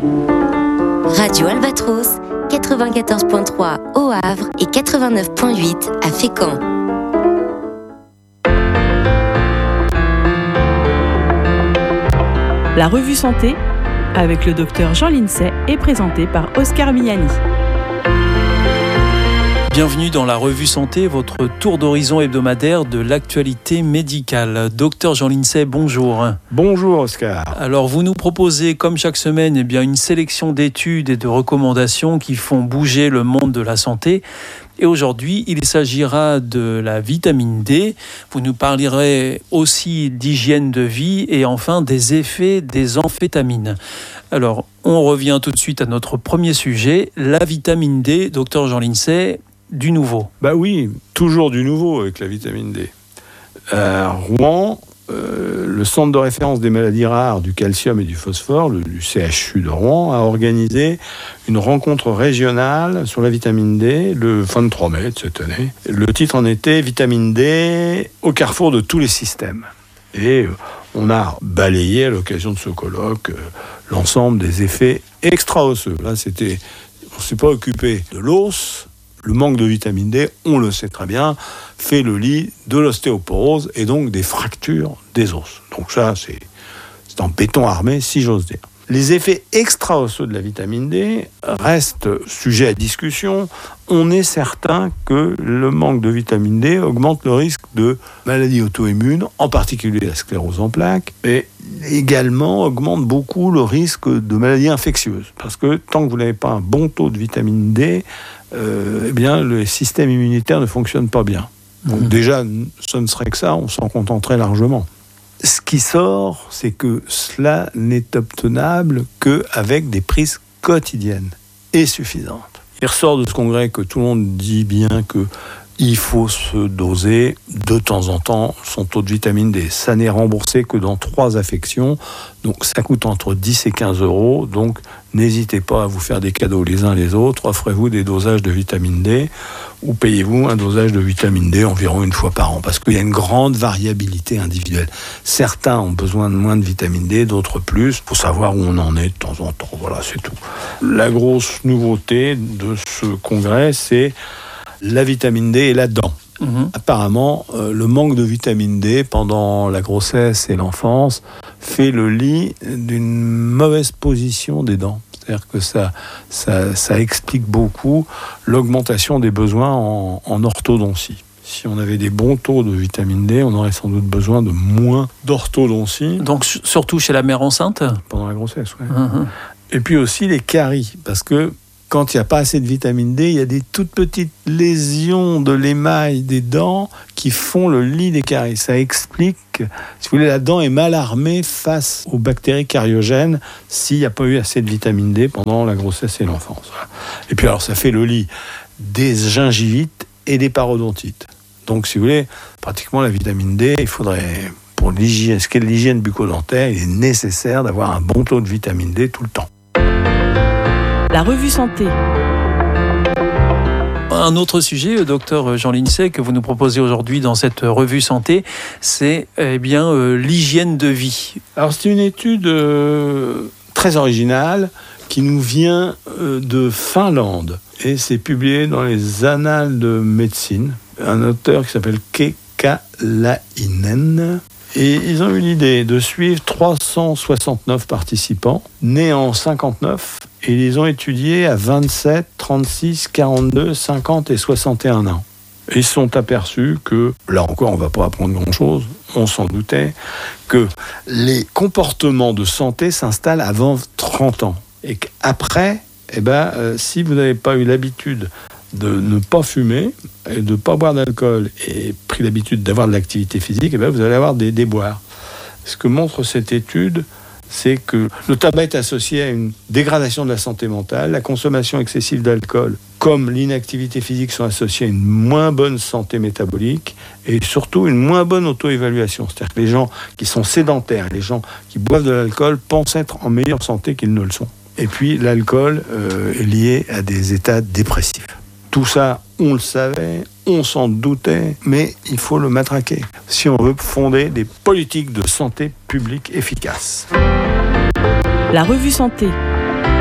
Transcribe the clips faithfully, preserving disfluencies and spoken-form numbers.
Radio Albatros, quatre-vingt-quatorze virgule trois au Havre et quatre-vingt-neuf virgule huit à Fécamp. La revue Santé, avec le docteur Jean Lincey, est présentée par Oscar Miani. Bienvenue dans la revue Santé, votre tour d'horizon hebdomadaire de l'actualité médicale. Docteur Jean Lincey, bonjour. Bonjour Oscar. Alors vous nous proposez, comme chaque semaine, eh bien, une sélection d'études et de recommandations qui font bouger le monde de la santé. Et aujourd'hui, il s'agira de la vitamine D. Vous nous parlerez aussi d'hygiène de vie et enfin des effets des amphétamines. Alors, on revient tout de suite à notre premier sujet, la vitamine D. Docteur Jean Lincey, du nouveau. Bah oui, toujours du nouveau avec la vitamine D. À Rouen, euh, le centre de référence des maladies rares du calcium et du phosphore, le, du C H U de Rouen, a organisé une rencontre régionale sur la vitamine D le vingt-trois mai de cette année. Le titre en était « Vitamine D au carrefour de tous les systèmes ». Et euh, on a balayé à l'occasion de ce colloque euh, l'ensemble des effets extra-osseux. Là, c'était, on ne s'est pas occupé de l'os. Le manque de vitamine D, on le sait très bien, fait le lit de l'ostéoporose et donc des fractures des os. Donc ça, c'est, c'est en béton armé, si j'ose dire. Les effets extra-osseux de la vitamine D restent sujets à discussion. On est certain que le manque de vitamine D augmente le risque de maladies auto-immunes, en particulier la sclérose en plaques, et également augmente beaucoup le risque de maladies infectieuses. Parce que tant que vous n'avez pas un bon taux de vitamine D, euh, eh bien, le système immunitaire ne fonctionne pas bien. Donc mmh. déjà, ce ne serait que ça, on s'en contenterait largement. Ce qui sort, c'est que cela n'est obtenable qu'avec des prises quotidiennes et suffisantes. Il ressort de ce congrès que tout le monde dit bien qu'il faut se doser de temps en temps son taux de vitamine D. Ça n'est remboursé que dans trois affections, donc ça coûte entre dix et quinze euros. Donc n'hésitez pas à vous faire des cadeaux les uns les autres, offrez-vous des dosages de vitamine D ou payez-vous un dosage de vitamine D environ une fois par an, parce qu'il y a une grande variabilité individuelle. Certains ont besoin de moins de vitamine D, d'autres plus. Il faut savoir où on en est de temps en temps, voilà, c'est tout. La grosse nouveauté de ce congrès, c'est la vitamine D et la dent. Mmh. Apparemment, euh, le manque de vitamine D pendant la grossesse et l'enfance fait le lit d'une mauvaise position des dents. C'est-à-dire que ça, ça, ça explique beaucoup l'augmentation des besoins en, en orthodontie. Si on avait des bons taux de vitamine D, on aurait sans doute besoin de moins d'orthodontie. Donc surtout chez la mère enceinte ? Pendant la grossesse, oui. Mmh. Et puis aussi les caries, parce que quand il n'y a pas assez de vitamine D, il y a des toutes petites lésions de l'émail des dents qui font le lit des caries. Ça explique, si vous voulez, la dent est mal armée face aux bactéries cariogènes s'il n'y a pas eu assez de vitamine D pendant la grossesse et l'enfance. Et puis alors, ça fait le lit des gingivites et des parodontites. Donc, si vous voulez, pratiquement la vitamine D, il faudrait, pour l'hygiène, ce qu'est l'hygiène bucco-dentaire, il est nécessaire d'avoir un bon taux de vitamine D tout le temps. La revue Santé. Un autre sujet, docteur Jean Lincey, que vous nous proposez aujourd'hui dans cette revue Santé, c'est eh bien, euh, l'hygiène de vie. Alors c'est une étude euh, très originale qui nous vient euh, de Finlande et c'est publié dans les Annales de médecine. Un auteur qui s'appelle Kekäläinen. Et ils ont eu l'idée de suivre trois cent soixante-neuf participants nés en cinquante-neuf et ils les ont étudiés à vingt-sept, trente-six, quarante-deux, cinquante et soixante et un ans. Et ils se sont aperçus que, là encore on ne va pas apprendre grand-chose, on s'en doutait, que les comportements de santé s'installent avant trente ans. Et qu'après, eh ben, euh, si vous n'avez pas eu l'habitude de ne pas fumer et de ne pas boire d'alcool et pris l'habitude d'avoir de l'activité physique, et bien vous allez avoir des déboires. Ce que montre cette étude, c'est que le tabac est associé à une dégradation de la santé mentale, la consommation excessive d'alcool comme l'inactivité physique sont associés à une moins bonne santé métabolique et surtout une moins bonne auto-évaluation. C'est-à-dire que les gens qui sont sédentaires, les gens qui boivent de l'alcool pensent être en meilleure santé qu'ils ne le sont. Et puis l'alcool euh, est lié à des états dépressifs. Tout ça, on le savait, on s'en doutait, mais il faut le matraquer si on veut fonder des politiques de santé publique efficaces. La revue Santé.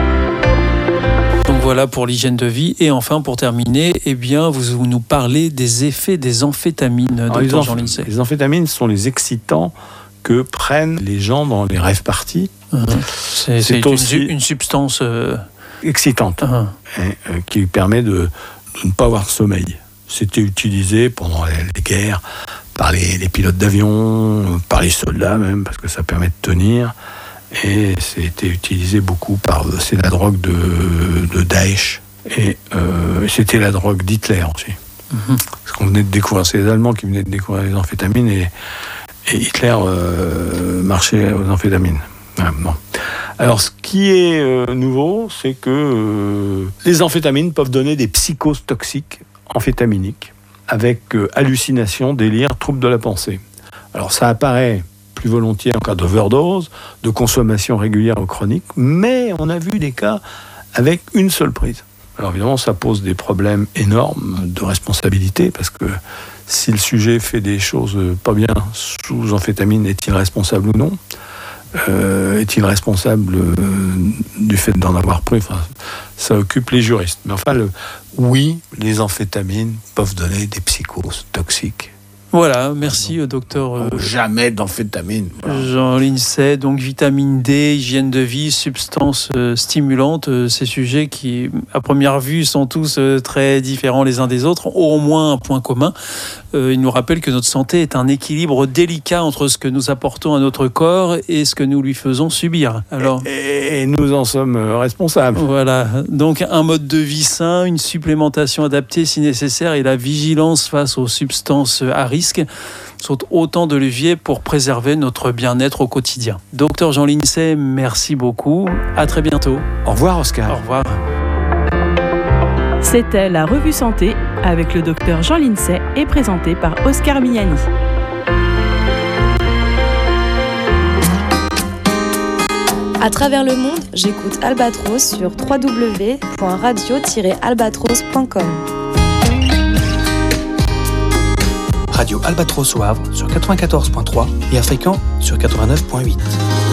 voilà pour l'hygiène de vie. Et enfin, pour terminer, eh bien, vous, vous nous parlez des effets des amphétamines, Alors, docteur les, Jean amph- Lincey. les amphétamines sont les excitants que prennent les gens dans les rêves parties. Mmh. C'est, C'est c'est aussi- une, une substance... Euh... Excitante, Mmh. hein, euh, qui permet de, de ne pas avoir de sommeil. C'était utilisé pendant les, les guerres par les, les pilotes d'avion, par les soldats même, parce que ça permet de tenir. Et c'était utilisé beaucoup par... C'est la drogue de, de Daesh. Et euh, c'était la drogue d'Hitler aussi. Mmh. Parce qu'on venait de découvrir, c'est les Allemands qui venaient de découvrir les amphétamines et, et Hitler euh, marchait aux amphétamines. Ah, bon. Alors, ce qui est euh, nouveau, c'est que euh, les amphétamines peuvent donner des psychoses toxiques amphétaminiques avec euh, hallucinations, délires, troubles de la pensée. Alors, ça apparaît plus volontiers en cas d'overdose, de consommation régulière ou chronique, mais on a vu des cas avec une seule prise. Alors évidemment, ça pose des problèmes énormes de responsabilité, parce que si le sujet fait des choses pas bien sous amphétamine, est-il responsable ou non ? Euh, est-il responsable euh, du fait d'en avoir pris ? Enfin, ça occupe les juristes. Mais enfin, le, oui, les amphétamines peuvent donner des psychoses toxiques. Voilà, merci euh, docteur euh, Jamais d'amphétamine. Voilà. Jean Lincey. Donc vitamine D, hygiène de vie, substances euh, stimulantes, euh, ces sujets qui, à première vue, sont tous euh, très différents les uns des autres, ont au moins un point commun. Euh, il nous rappelle que notre santé est un équilibre délicat entre ce que nous apportons à notre corps et ce que nous lui faisons subir. Alors, Et, et nous en sommes responsables. voilà, donc un mode de vie sain, une supplémentation adaptée si nécessaire et la vigilance face aux substances à risque sont autant de leviers pour préserver notre bien-être au quotidien. Docteur Jean Lincey, merci beaucoup. À très bientôt. Au revoir, Oscar. Au revoir. C'était la Revue Santé avec le docteur Jean Lincey et présenté par Oscar Miani. À travers le monde, j'écoute Albatros sur w w w point radio tiret albatros point com. Radio Albatros au Havre sur quatre-vingt-quatorze point trois et à Fréquent sur quatre-vingt-neuf point huit.